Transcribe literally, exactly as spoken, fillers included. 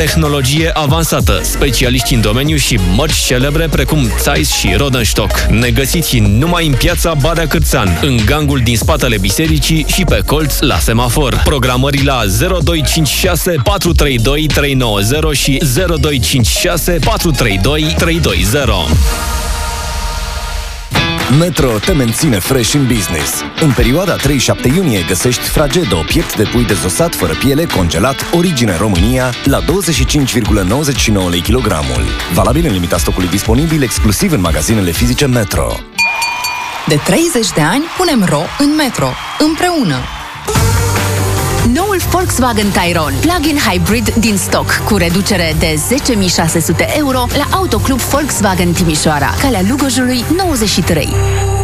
Tehnologie avansată, specialiști în domeniu și mărci celebre precum Zeiss și Rodenstock. Ne găsiți numai în piața Badea Cârțean, în gangul din spatele bisericii și pe colț la semafor. Programări la zero doi cinci șase patru trei doi trei nouă zero și zero doi cinci șase patru trei doi trei doi zero. Metro te menține fresh în business. În perioada trei șapte iunie găsești Fragedo, piept de pui dezosat fără piele, congelat, origine România, la douăzeci și cinci virgulă nouăzeci și nouă lei kilogramul. Valabil în limita stocului disponibil exclusiv în magazinele fizice Metro. De treizeci de ani punem ro în Metro. Împreună! Noul Volkswagen Tayron, plug-in hybrid din stock, cu reducere de zece mii șase sute euro la Autoclub Volkswagen Timișoara, Calea Lugojului nouăzeci și trei.